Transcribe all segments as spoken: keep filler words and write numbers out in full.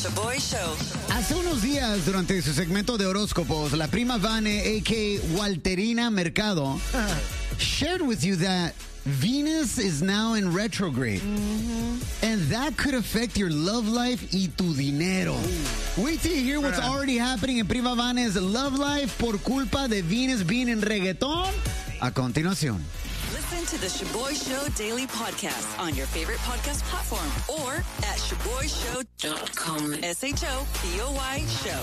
Shaboy Show. Hace unos días, durante su segmento de horóscopos, la prima Vane, a k a. Walterina Mercado, shared with you that Venus is now in retrograde. Mm-hmm. And that could affect your love life y tu dinero. Ooh. Wait till you hear what's already happening in Prima Vane's love life por culpa de Venus being in reggaeton. A continuación. Listen to the Shaboy Show Daily Podcast on your favorite podcast platform or at shaboy show dot com. S H O B O Y Show.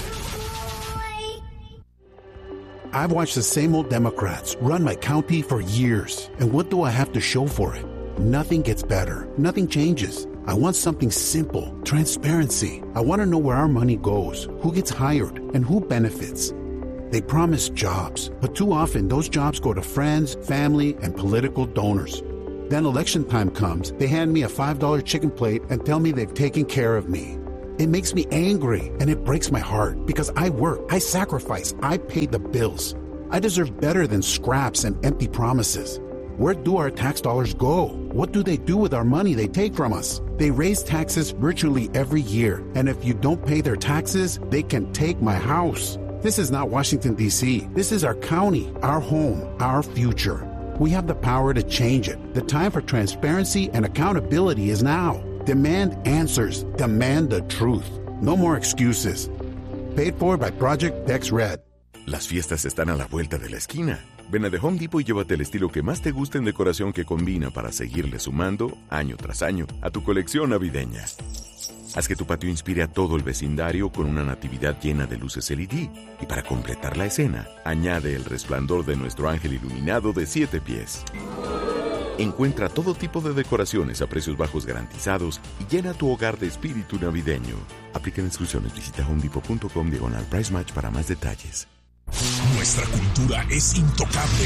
I've watched the same old Democrats run my county for years. And what do I have to show for it? Nothing gets better. Nothing changes. I want something simple. Transparency. I want to know where our money goes, who gets hired, and who benefits. They promise jobs, but too often those jobs go to friends, family, and political donors. Then election time comes, they hand me a five dollar chicken plate and tell me they've taken care of me. It makes me angry, and it breaks my heart because I work, I sacrifice, I pay the bills. I deserve better than scraps and empty promises. Where do our tax dollars go? What do they do with our money they take from us? They raise taxes virtually every year, and if you don't pay their taxes, they can take my house. This is not Washington, D C This is our county, our home, our future. We have the power to change it. The time for transparency and accountability is now. Demand answers. Demand the truth. No more excuses. Paid for by Project Dex Red. Las fiestas están a la vuelta de la esquina. Ven a The Home Depot y llévate el estilo que más te guste en decoración que combina para seguirle sumando, año tras año, a tu colección navideña. Haz que tu patio inspire a todo el vecindario con una natividad llena de luces L E D. Y para completar la escena, añade el resplandor de nuestro ángel iluminado de siete pies. Encuentra todo tipo de decoraciones a precios bajos garantizados y llena tu hogar de espíritu navideño. Aplican exclusiones. Visita homedepot punto com diagonal price match para más detalles. Nuestra cultura es intocable.